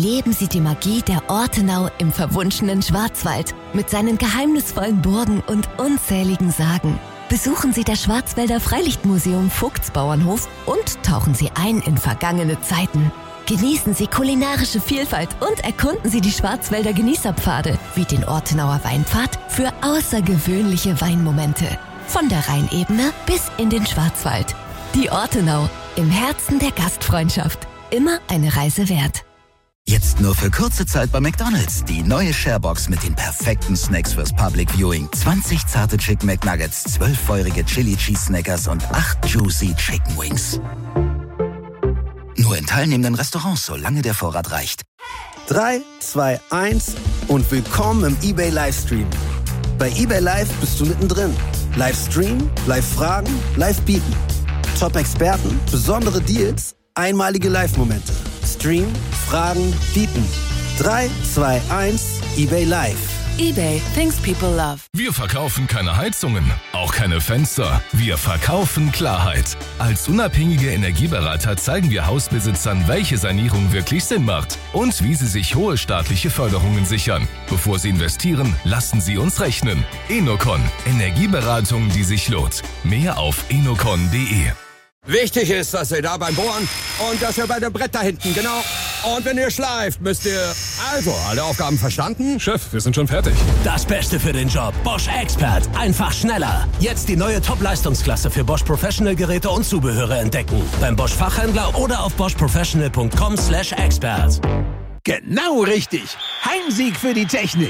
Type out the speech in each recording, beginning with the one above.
Erleben Sie die Magie der Ortenau im verwunschenen Schwarzwald mit seinen geheimnisvollen Burgen und unzähligen Sagen. Besuchen Sie das Schwarzwälder Freilichtmuseum Vogtsbauernhof und tauchen Sie ein in vergangene Zeiten. Genießen Sie kulinarische Vielfalt und erkunden Sie die Schwarzwälder Genießerpfade wie den Ortenauer Weinpfad für außergewöhnliche Weinmomente. Von der Rheinebene bis in den Schwarzwald. Die Ortenau, im Herzen der Gastfreundschaft. Immer eine Reise wert. Jetzt nur für kurze Zeit bei McDonald's. Die neue Sharebox mit den perfekten Snacks fürs Public Viewing. 20 zarte Chicken McNuggets, 12 feurige Chili Cheese Snackers und 8 Juicy Chicken Wings. Nur in teilnehmenden Restaurants, solange der Vorrat reicht. 3, 2, 1 und willkommen im eBay Livestream. Bei eBay Live bist du mittendrin. Livestream, Live-Fragen, Live-Bieten. Top-Experten, besondere Deals, einmalige Live-Momente. Stream, Fragen, Bieten. 3, 2, 1, eBay Live. eBay, things people love. Wir verkaufen keine Heizungen, auch keine Fenster. Wir verkaufen Klarheit. Als unabhängige Energieberater zeigen wir Hausbesitzern, welche Sanierung wirklich Sinn macht und wie sie sich hohe staatliche Förderungen sichern. Bevor sie investieren, lassen Sie uns rechnen. Enocon, Energieberatung, die sich lohnt. Mehr auf enocon.de. Wichtig ist, dass ihr da beim Bohren und dass ihr bei dem Brett da hinten, genau. Und wenn ihr schleift, müsst ihr... Also, alle Aufgaben verstanden? Chef, wir sind schon fertig. Das Beste für den Job. Bosch Expert. Einfach schneller. Jetzt die neue Top-Leistungsklasse für Bosch Professional Geräte und Zubehöre entdecken. Beim Bosch Fachhändler oder auf boschprofessional.com/expert. Genau richtig. Heimsieg für die Technik.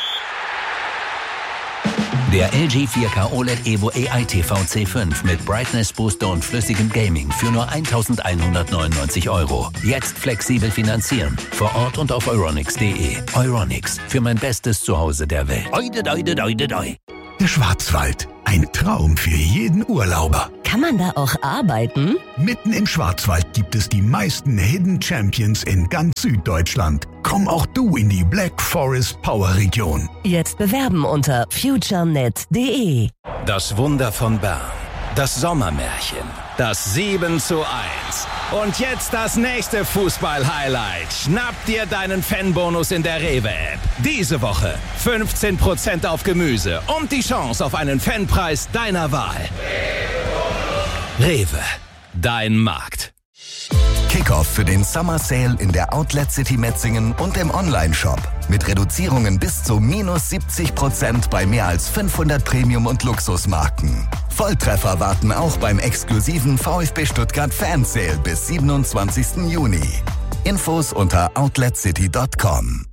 Der LG 4K OLED Evo AI TV C5 mit Brightness Booster und flüssigem Gaming für nur 1.199 €. Jetzt flexibel finanzieren. Vor Ort und auf euronics.de. Euronics, für mein bestes Zuhause der Welt. Der Schwarzwald. Ein Traum für jeden Urlauber. Kann man da auch arbeiten? Mitten im Schwarzwald gibt es die meisten Hidden Champions in ganz Süddeutschland. Komm auch du in die Black Forest Power Region. Jetzt bewerben unter futurenet.de. Das Wunder von Bern. Das Sommermärchen. Das 7:1. Und jetzt das nächste Fußball-Highlight. Schnapp dir deinen Fanbonus in der Rewe-App. Diese Woche 15% auf Gemüse und die Chance auf einen Fanpreis deiner Wahl. Rewe, dein Markt. Kickoff für den Summer Sale in der Outlet City Metzingen und im Online-Shop. Mit Reduzierungen bis zu -70% bei mehr als 500 Premium- und Luxusmarken. Volltreffer warten auch beim exklusiven VfB Stuttgart Fan Sale bis 27. Juni. Infos unter outletcity.com.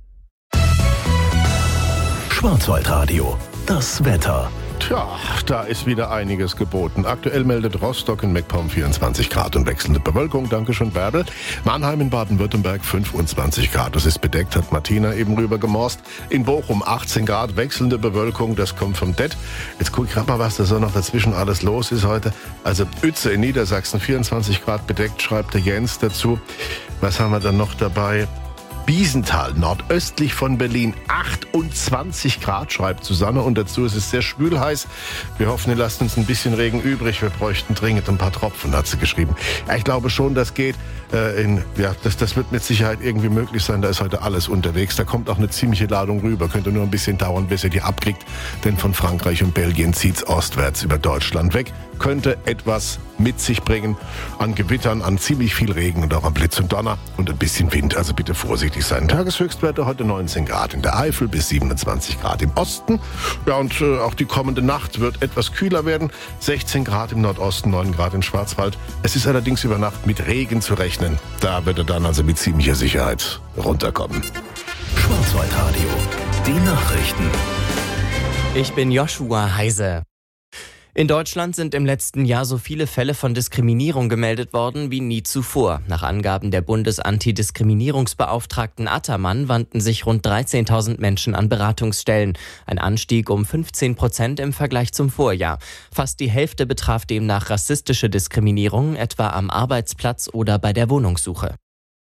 Schwarzwaldradio. Das Wetter. Tja, da ist wieder einiges geboten. Aktuell meldet Rostock in MacPom 24 Grad und wechselnde Bewölkung. Dankeschön, Bärbel. Mannheim in Baden-Württemberg 25 Grad. Das ist bedeckt, hat Martina eben rüber gemorst. In Bochum 18 Grad, wechselnde Bewölkung. Das kommt vom Det. Jetzt guck ich gerade mal, was da so noch dazwischen alles los ist heute. Also Uetze in Niedersachsen 24 Grad bedeckt, schreibt der Jens dazu. Was haben wir dann noch dabei? Biesenthal, nordöstlich von Berlin, 28 Grad, schreibt Susanne. Und dazu ist es sehr schwül heiß. Wir hoffen, ihr lasst uns ein bisschen Regen übrig. Wir bräuchten dringend ein paar Tropfen, hat sie geschrieben. Ja, ich glaube schon, das geht. Das wird mit Sicherheit irgendwie möglich sein. Da ist heute alles unterwegs. Da kommt auch eine ziemliche Ladung rüber. Könnte nur ein bisschen dauern, bis ihr die abkriegt. Denn von Frankreich und Belgien zieht's ostwärts über Deutschland weg. Könnte etwas mit sich bringen an Gewittern, an ziemlich viel Regen und auch an Blitz und Donner und ein bisschen Wind. Also bitte vorsichtig sein. Tageshöchstwerte heute 19 Grad in der Eifel bis 27 Grad im Osten. Ja, und auch die kommende Nacht wird etwas kühler werden. 16 Grad im Nordosten, 9 Grad im Schwarzwald. Es ist allerdings über Nacht mit Regen zu rechnen. Da wird er dann also mit ziemlicher Sicherheit runterkommen. Schwarzwaldradio. Die Nachrichten. Ich bin Joshua Heise. In Deutschland sind im letzten Jahr so viele Fälle von Diskriminierung gemeldet worden wie nie zuvor. Nach Angaben der Bundesantidiskriminierungsbeauftragten Attermann wandten sich rund 13.000 Menschen an Beratungsstellen. Ein Anstieg um 15% im Vergleich zum Vorjahr. Fast die Hälfte betraf demnach rassistische Diskriminierung, etwa am Arbeitsplatz oder bei der Wohnungssuche.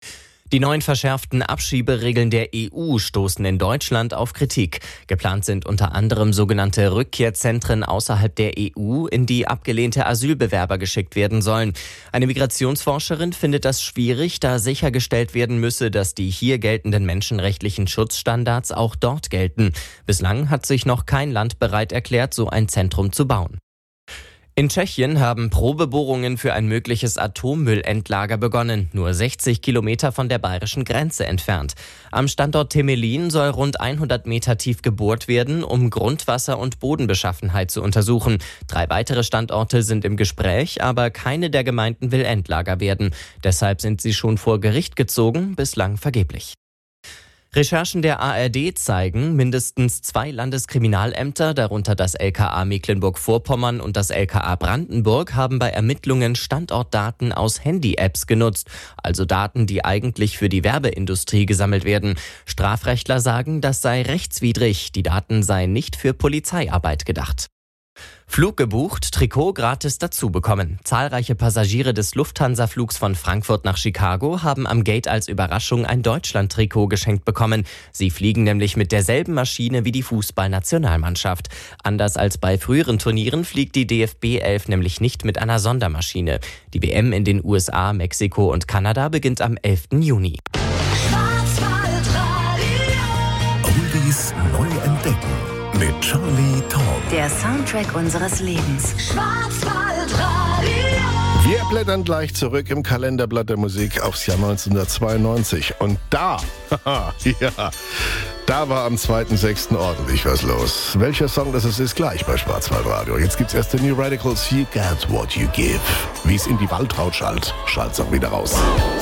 Die neuen verschärften Abschieberegeln der EU stoßen in Deutschland auf Kritik. Geplant sind unter anderem sogenannte Rückkehrzentren außerhalb der EU, in die abgelehnte Asylbewerber geschickt werden sollen. Eine Migrationsforscherin findet das schwierig, da sichergestellt werden müsse, dass die hier geltenden menschenrechtlichen Schutzstandards auch dort gelten. Bislang hat sich noch kein Land bereit erklärt, so ein Zentrum zu bauen. In Tschechien haben Probebohrungen für ein mögliches Atommüllendlager begonnen, nur 60 Kilometer von der bayerischen Grenze entfernt. Am Standort Temelin soll rund 100 Meter tief gebohrt werden, um Grundwasser- und Bodenbeschaffenheit zu untersuchen. 3 weitere Standorte sind im Gespräch, aber keine der Gemeinden will Endlager werden. Deshalb sind sie schon vor Gericht gezogen, bislang vergeblich. Recherchen der ARD zeigen, mindestens 2 Landeskriminalämter, darunter das LKA Mecklenburg-Vorpommern und das LKA Brandenburg, haben bei Ermittlungen Standortdaten aus Handy-Apps genutzt, also Daten, die eigentlich für die Werbeindustrie gesammelt werden. Strafrechtler sagen, das sei rechtswidrig, die Daten seien nicht für Polizeiarbeit gedacht. Flug gebucht, Trikot gratis dazu bekommen. Zahlreiche Passagiere des Lufthansa-Flugs von Frankfurt nach Chicago haben am Gate als Überraschung ein Deutschland-Trikot geschenkt bekommen. Sie fliegen nämlich mit derselben Maschine wie die Fußballnationalmannschaft. Anders als bei früheren Turnieren fliegt die DFB 11 nämlich nicht mit einer Sondermaschine. Die WM in den USA, Mexiko und Kanada beginnt am 11. Juni. Oldies neu entdecken. Mit Charlie Tom. Der Soundtrack unseres Lebens. Wir blättern gleich zurück im Kalenderblatt der Musik aufs Jahr 1992. Und da war am 2.6. ordentlich was los. Welcher Song das ist gleich bei Schwarzwaldradio. Jetzt gibt's erst die New Radicals, You Get What You Give. Wie es in die Waltraud schallt, schallt's auch wieder raus.